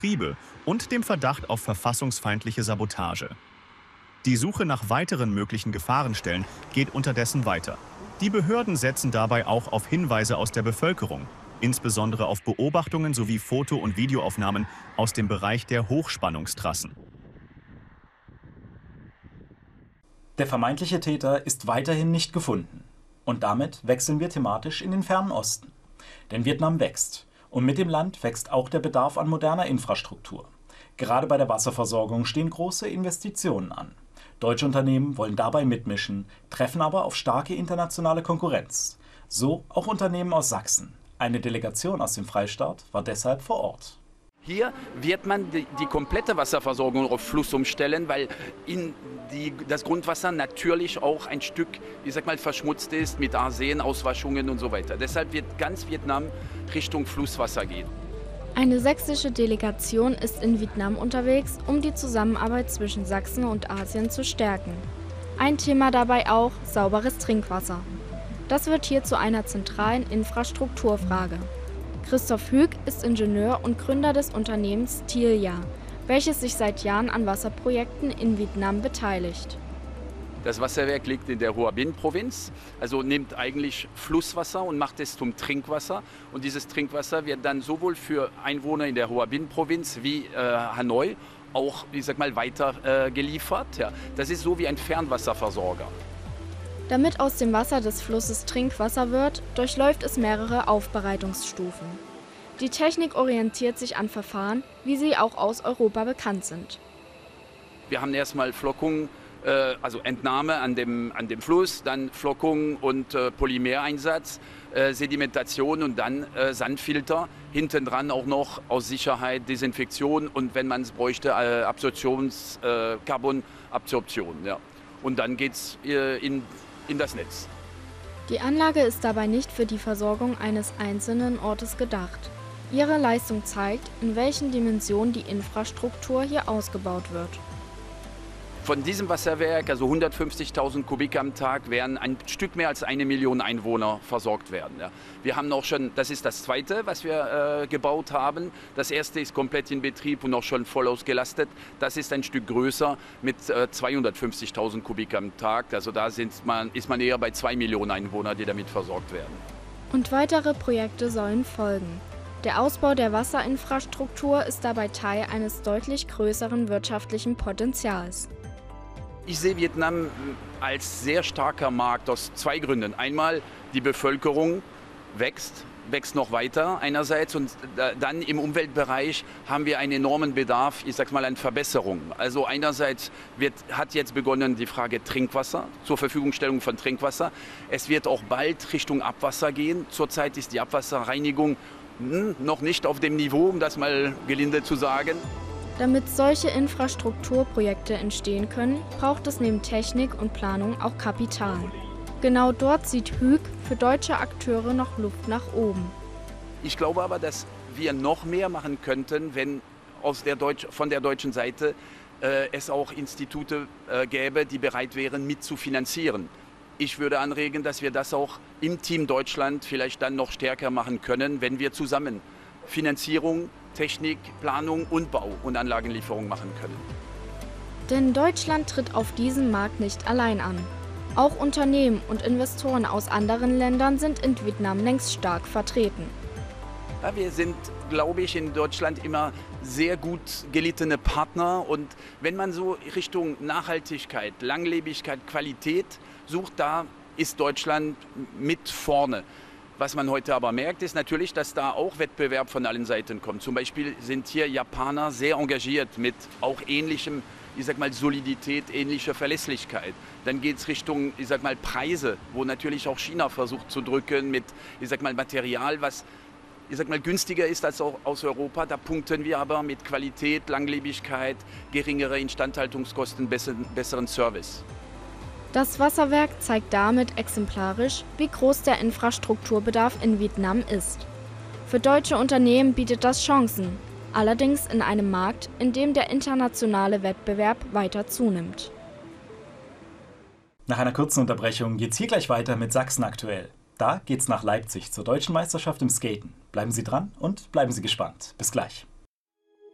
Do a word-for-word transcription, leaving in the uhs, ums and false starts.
Betriebe und dem Verdacht auf verfassungsfeindliche Sabotage. Die Suche nach weiteren möglichen Gefahrenstellen geht unterdessen weiter. Die Behörden setzen dabei auch auf Hinweise aus der Bevölkerung, insbesondere auf Beobachtungen sowie Foto- und Videoaufnahmen aus dem Bereich der Hochspannungstrassen. Der vermeintliche Täter ist weiterhin nicht gefunden. Und damit wechseln wir thematisch in den Fernen Osten. Denn Vietnam wächst. Und mit dem Land wächst auch der Bedarf an moderner Infrastruktur. Gerade bei der Wasserversorgung stehen große Investitionen an. Deutsche Unternehmen wollen dabei mitmischen, treffen aber auf starke internationale Konkurrenz. So auch Unternehmen aus Sachsen. Eine Delegation aus dem Freistaat war deshalb vor Ort. Hier wird man die, die komplette Wasserversorgung auf Fluss umstellen, weil in die, das Grundwasser natürlich auch ein Stück, ich sag mal, verschmutzt ist mit Arsen, Auswaschungen und so weiter. Deshalb wird ganz Vietnam Richtung Flusswasser gehen. Eine sächsische Delegation ist in Vietnam unterwegs, um die Zusammenarbeit zwischen Sachsen und Asien zu stärken. Ein Thema dabei auch sauberes Trinkwasser. Das wird hier zu einer zentralen Infrastrukturfrage. Christoph Hüg ist Ingenieur und Gründer des Unternehmens Tilja, welches sich seit Jahren an Wasserprojekten in Vietnam beteiligt. Das Wasserwerk liegt in der Hoa Binh-Provinz, also nimmt eigentlich Flusswasser und macht es zum Trinkwasser. Und dieses Trinkwasser wird dann sowohl für Einwohner in der Hoa Binh-Provinz wie äh, Hanoi auch, ich sag mal, weiter äh, geliefert. Ja. Das ist so wie ein Fernwasserversorger. Damit aus dem Wasser des Flusses Trinkwasser wird, durchläuft es mehrere Aufbereitungsstufen. Die Technik orientiert sich an Verfahren, wie sie auch aus Europa bekannt sind. Wir haben erstmal Flockung, äh, also Entnahme an dem, an dem Fluss, dann Flockung und äh, Polymereinsatz, äh, Sedimentation und dann äh, Sandfilter. Hinten dran auch noch aus Sicherheit Desinfektion und wenn man es bräuchte, äh, Absorptions, äh, Carbonabsorption. Ja. Und dann geht es äh, in in das Netz. Die Anlage ist dabei nicht für die Versorgung eines einzelnen Ortes gedacht. Ihre Leistung zeigt, in welchen Dimensionen die Infrastruktur hier ausgebaut wird. Von diesem Wasserwerk, also hundertfünfzigtausend Kubik am Tag, werden ein Stück mehr als eine Million Einwohner versorgt werden. Ja. Wir haben auch schon, das ist das zweite, was wir äh, gebaut haben. Das erste ist komplett in Betrieb und auch schon voll ausgelastet. Das ist ein Stück größer mit äh, zweihundertfünfzigtausend Kubik am Tag. Also da sind man, ist man eher bei zwei Millionen Einwohner, die damit versorgt werden. Und weitere Projekte sollen folgen. Der Ausbau der Wasserinfrastruktur ist dabei Teil eines deutlich größeren wirtschaftlichen Potenzials. Ich sehe Vietnam als sehr starker Markt aus zwei Gründen. Einmal, die Bevölkerung wächst, wächst noch weiter einerseits und dann im Umweltbereich haben wir einen enormen Bedarf, ich sag mal, an Verbesserungen. Also einerseits wird, hat jetzt begonnen die Frage Trinkwasser, zur Verfügungstellung von Trinkwasser. Es wird auch bald Richtung Abwasser gehen. Zurzeit ist die Abwasserreinigung hm, noch nicht auf dem Niveau, um das mal gelinde zu sagen. Damit solche Infrastrukturprojekte entstehen können, braucht es neben Technik und Planung auch Kapital. Genau dort sieht Hüg für deutsche Akteure noch Luft nach oben. Ich glaube aber, dass wir noch mehr machen könnten, wenn aus der Deutsch, von der deutschen Seite äh, es auch Institute äh, gäbe, die bereit wären, mitzufinanzieren. Ich würde anregen, dass wir das auch im Team Deutschland vielleicht dann noch stärker machen können, wenn wir zusammen Finanzierung, Technik, Planung und Bau und Anlagenlieferung machen können. Denn Deutschland tritt auf diesem Markt nicht allein an. Auch Unternehmen und Investoren aus anderen Ländern sind in Vietnam längst stark vertreten. Ja, wir sind, glaube ich, in Deutschland immer sehr gut gelittene Partner. Und wenn man so Richtung Nachhaltigkeit, Langlebigkeit, Qualität sucht, da ist Deutschland mit vorne. Was man heute aber merkt, ist natürlich, dass da auch Wettbewerb von allen Seiten kommt. Zum Beispiel sind hier Japaner sehr engagiert mit auch ähnlichem, ich sag mal, Solidität, ähnlicher Verlässlichkeit. Dann geht es Richtung, ich sag mal, Preise, wo natürlich auch China versucht zu drücken mit, ich sag mal, Material, was, ich sag mal, günstiger ist als auch aus Europa. Da punkten wir aber mit Qualität, Langlebigkeit, geringere Instandhaltungskosten, besseren, besseren Service. Das Wasserwerk zeigt damit exemplarisch, wie groß der Infrastrukturbedarf in Vietnam ist. Für deutsche Unternehmen bietet das Chancen, allerdings in einem Markt, in dem der internationale Wettbewerb weiter zunimmt. Nach einer kurzen Unterbrechung geht's hier gleich weiter mit Sachsen aktuell. Da geht's nach Leipzig zur Deutschen Meisterschaft im Skaten. Bleiben Sie dran und bleiben Sie gespannt. Bis gleich.